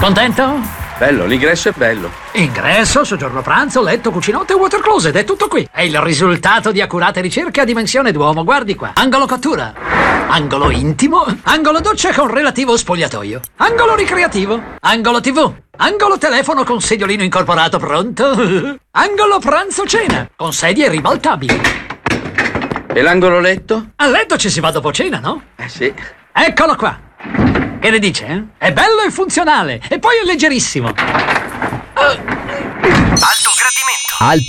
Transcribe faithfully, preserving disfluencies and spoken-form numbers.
Contento? Bello, l'ingresso è bello. Ingresso, soggiorno pranzo, letto, cucinotte e water closet, è tutto qui. È il risultato di accurate ricerche a dimensione d'uomo, guardi qua. Angolo cottura, angolo intimo, angolo doccia con relativo spogliatoio, angolo ricreativo, angolo tivù, angolo telefono con sediolino incorporato pronto, angolo pranzo cena, con sedie ribaltabili. E l'angolo letto? A letto ci si va dopo cena, no? Eh sì. Eccolo qua. Che ne dice, eh? È bello e funzionale, e poi è leggerissimo. Alto gradimento. Alto